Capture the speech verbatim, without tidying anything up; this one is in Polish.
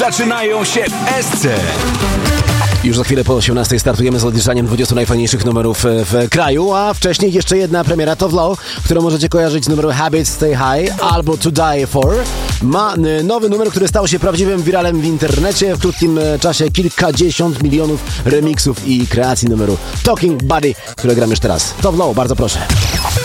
Zaczynają się w Esce. Już za chwilę po osiemnastej startujemy z odliczaniem dwudziestu najfajniejszych numerów w kraju, a wcześniej jeszcze jedna premiera to Flow, którą możecie kojarzyć z numeru Habits Stay High albo To Die For. Ma nowy numer, który stał się prawdziwym wiralem w internecie. W krótkim czasie kilkadziesiąt milionów remixów i kreacji numeru Talking Buddy, które gram już teraz. To Flow, bardzo proszę.